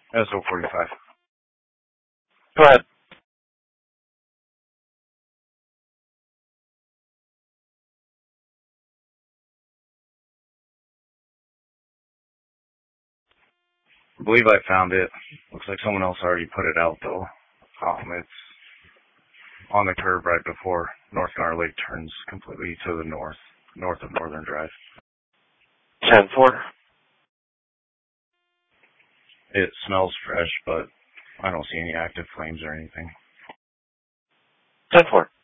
SO45. Go ahead. I believe I found it. Looks like someone else already put it out, though. It's on the curve right before North Gunner Lake turns completely to the north of Northern Drive. 10-4. It smells fresh, but I don't see any active flames or anything. 10-4.